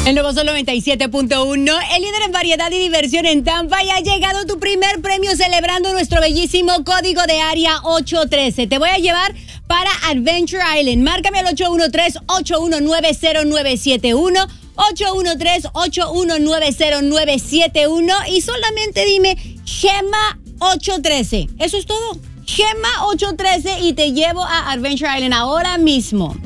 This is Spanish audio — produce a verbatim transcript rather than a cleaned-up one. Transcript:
El nuevo Sol noventa y siete punto uno, el líder en variedad y diversión en Tampa, y ha llegado tu primer premio celebrando nuestro bellísimo código de área ocho trece. Te voy a llevar para Adventure Island. Márcame al ocho uno tres, ocho uno nueve, cero nueve siete uno, ocho uno tres, ocho uno nueve, cero nueve siete uno y solamente dime Gemma ocho trece. Eso es todo. Gemma ocho trece y te llevo a Adventure Island ahora mismo.